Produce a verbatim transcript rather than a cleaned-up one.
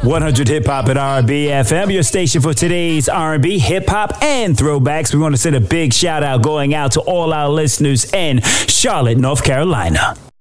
one hundred Hip Hop at R and B F M, your station for today's R and B, hip hop, and throwbacks. We want to send a big shout out going out to all our listeners in Charlotte, North Carolina.